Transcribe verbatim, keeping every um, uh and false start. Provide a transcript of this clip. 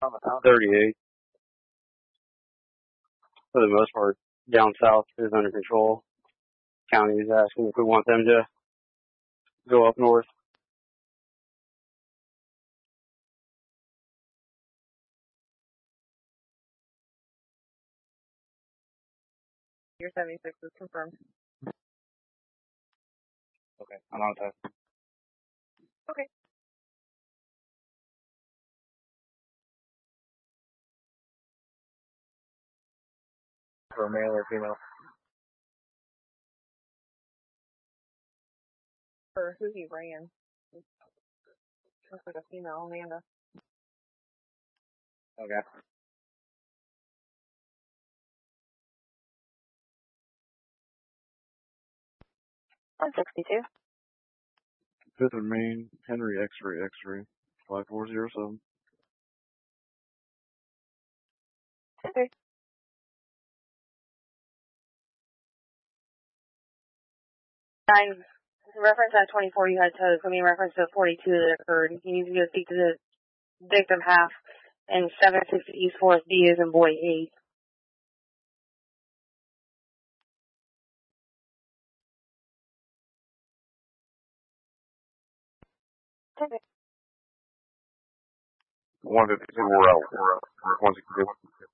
thirty-eight. For the most part, down south is under control. County is asking if we want them to go up north. Your seventy-six is confirmed. Okay, I'm on time. Okay. For male or female? For who he ran. Looks like a female, Amanda. Okay. one sixty-two. Fifth and Main, Henry X-ray X-ray, five four zero seven. Okay. Nine. Reference at twenty-four, you had to put me in reference to forty-two that occurred. You need to go speak to the victim half and seven sixty East Forest B is in boy eight. Okay. one fifty-two, we're out. one sixty-two.